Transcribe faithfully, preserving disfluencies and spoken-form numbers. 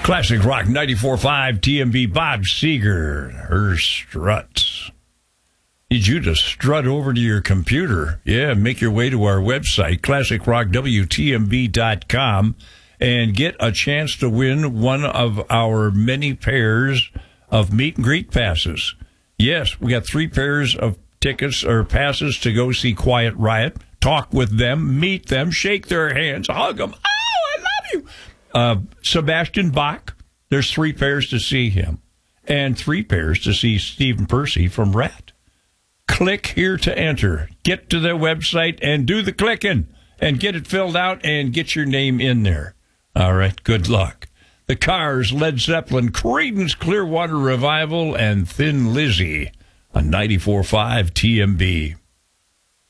Classic Rock ninety-four point five T M B. Bob Seger, her struts. Need you to strut over to your computer. Yeah, make your way to our website, classic rock w t m b dot com, and get a chance to win one of our many pairs of meet and greet passes. Yes, we got three pairs of tickets or passes to go see Quiet Riot, talk with them, meet them, shake their hands, hug them. Oh, I love you. Uh, Sebastian Bach, there's three pairs to see him, and three pairs to see Stephen Percy from Rat. Click here to enter. Get to their website and do the clicking and get it filled out and get your name in there. All right, good luck. The Cars, Led Zeppelin, Creedence Clearwater Revival, and Thin Lizzy on ninety-four point five T M B.